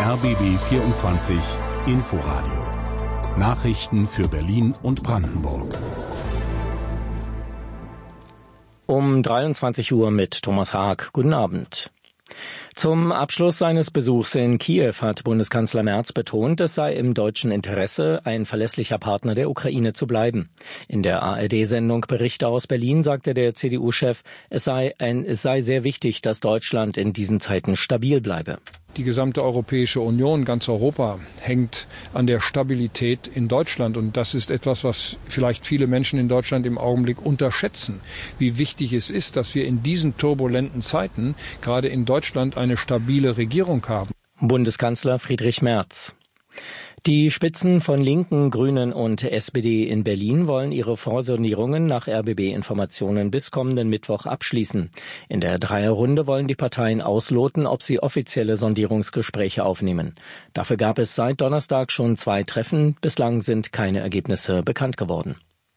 RBB 24 Inforadio. Nachrichten für Berlin und Brandenburg. Um 23 Uhr mit Thomas Haag. Guten Abend. Zum Abschluss seines Besuchs in Kiew hat Bundeskanzler Merz betont, es sei im deutschen Interesse, ein verlässlicher Partner der Ukraine zu bleiben. In der ARD-Sendung Berichte aus Berlin sagte der CDU-Chef, es sei sehr wichtig, dass Deutschland in diesen Zeiten stabil bleibe. Die gesamte Europäische Union, ganz Europa, hängt an der Stabilität in Deutschland. Und das ist etwas, was vielleicht viele Menschen in Deutschland im Augenblick unterschätzen. Wie wichtig es ist, dass wir in diesen turbulenten Zeiten gerade in Deutschland eine stabile Regierung haben. Bundeskanzler Friedrich Merz. Die Spitzen von Linken, Grünen und SPD in Berlin wollen ihre Vorsondierungen nach RBB-Informationen bis kommenden Mittwoch abschließen. In der Dreierrunde wollen die Parteien ausloten, ob sie offizielle Sondierungsgespräche aufnehmen. Dafür gab es seit Donnerstag schon 2 Treffen. Bislang sind keine Ergebnisse bekannt geworden.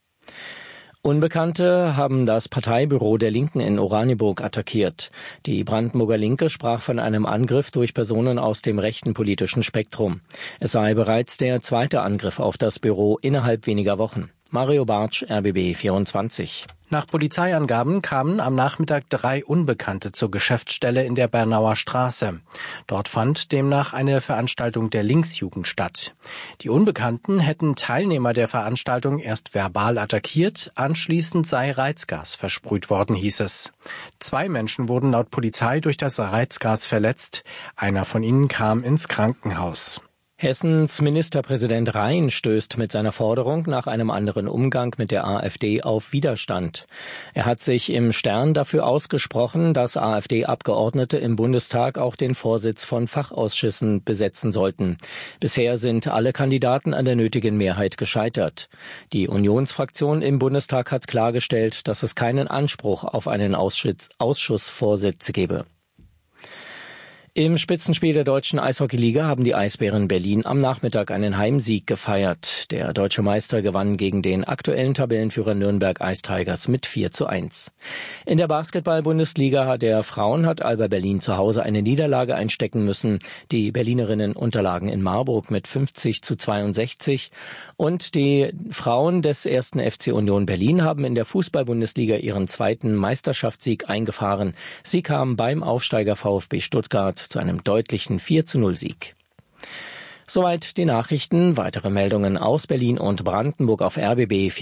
Unbekannte haben das Parteibüro der Linken in Oranienburg attackiert. Die Brandenburger Linke sprach von einem Angriff durch Personen aus dem rechten politischen Spektrum. Es sei bereits der 2. Angriff auf das Büro innerhalb weniger Wochen. Mario Bartsch, RBB 24. Nach Polizeiangaben kamen am Nachmittag 3 Unbekannte zur Geschäftsstelle in der Bernauer Straße. Dort fand demnach eine Veranstaltung der Linksjugend statt. Die Unbekannten hätten Teilnehmer der Veranstaltung erst verbal attackiert, anschließend sei Reizgas versprüht worden, hieß es. 2 Menschen wurden laut Polizei durch das Reizgas verletzt. Einer von ihnen kam ins Krankenhaus. Hessens Ministerpräsident Rhein stößt mit seiner Forderung nach einem anderen Umgang mit der AfD auf Widerstand. Er hat sich im Stern dafür ausgesprochen, dass AfD-Abgeordnete im Bundestag auch den Vorsitz von Fachausschüssen besetzen sollten. Bisher sind alle Kandidaten an der nötigen Mehrheit gescheitert. Die Unionsfraktion im Bundestag hat klargestellt, dass es keinen Anspruch auf einen Ausschussvorsitz gebe. Im Spitzenspiel der deutschen Eishockeyliga haben die Eisbären Berlin am Nachmittag einen Heimsieg gefeiert. Der deutsche Meister gewann gegen den aktuellen Tabellenführer Nürnberg Ice Tigers mit 4:1. In der Basketball-Bundesliga der Frauen hat Alba Berlin zu Hause eine Niederlage einstecken müssen. Die Berlinerinnen unterlagen in Marburg mit 50:62 und die Frauen des 1. FC Union Berlin haben in der Fußball-Bundesliga ihren 2. Meisterschaftssieg eingefahren. Sie kamen beim Aufsteiger VfB Stuttgart zu einem deutlichen 4:0-Sieg. Soweit die Nachrichten. Weitere Meldungen aus Berlin und Brandenburg auf RBB